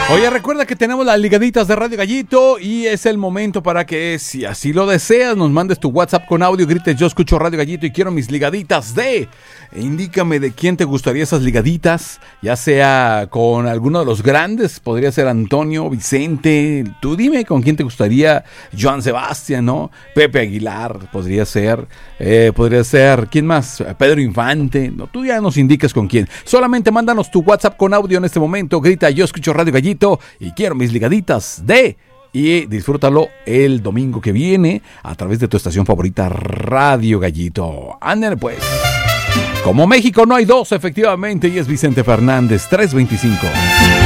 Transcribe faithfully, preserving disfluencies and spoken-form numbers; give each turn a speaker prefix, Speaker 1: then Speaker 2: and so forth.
Speaker 1: Oye, recuerda que tenemos las ligaditas de Radio Gallito y es el momento para que, si así lo deseas, nos mandes tu WhatsApp con audio, grites yo escucho Radio Gallito y quiero mis ligaditas de... E indícame de quién te gustaría esas ligaditas, ya sea con alguno de los grandes, podría ser Antonio, Vicente, tú dime con quién te gustaría, Joan Sebastián, ¿no? Pepe Aguilar, podría ser, eh, podría ser, ¿quién más? Pedro Infante, no, tú ya nos indicas con quién. Solamente mándanos tu WhatsApp con audio en este momento, grita yo escucho Radio Gallito y quiero mis ligaditas de... Y disfrútalo el domingo que viene a través de tu estación favorita Radio Gallito. Ándale pues. Como México no hay dos, efectivamente, y es Vicente Fernández, tres veinticinco.